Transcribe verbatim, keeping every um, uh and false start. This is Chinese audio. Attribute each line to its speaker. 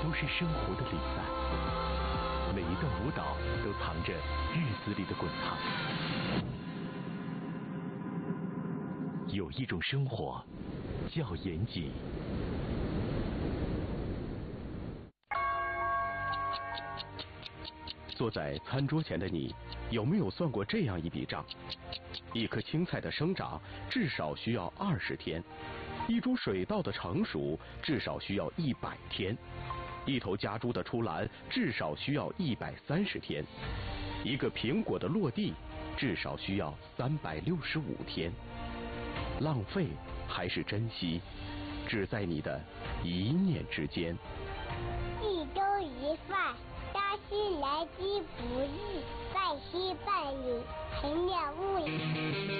Speaker 1: 都是生活的礼赞，每一段舞蹈都藏着日子里的滚烫。有一种生活叫严谨。坐在餐桌前的你，有没有算过这样一笔账？一颗青菜的生长至少需要二十天，一株水稻的成熟至少需要一百天，一头家猪的出栏至少需要一百三十天，一个苹果的落地至少需要三百六十五天。浪费还是珍惜，只在你的一念之间。
Speaker 2: 一粥一饭，扎西来之不易，半稀半里，衡量物理。